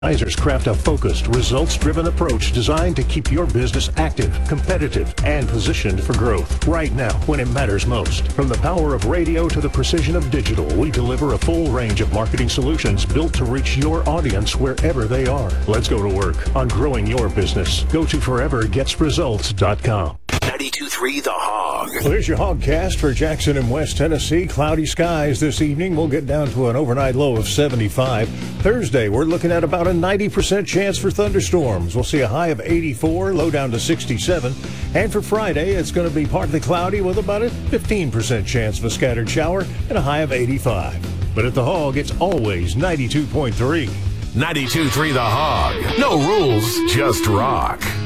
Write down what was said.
Advisors craft a focused, results-driven approach designed to keep your business active, competitive, and positioned for growth right now when it matters most. From the power of radio to the precision of digital, we deliver a full range of marketing solutions built to reach your audience wherever they are. Let's go to work on growing your business. Go to forevergetsresults.com. 92.3 The Hog. Well, here's your Hogcast for Jackson and West Tennessee. Cloudy skies this evening. We'll get down to an overnight low of 75. Thursday, we're looking at about a 90% chance for thunderstorms. We'll see a high of 84, low down to 67. And for Friday, it's going to be partly cloudy with about a 15% chance of a scattered shower and a high of 85. But at the Hog, it's always 92.3. 92.3 The Hog. No rules, just rock.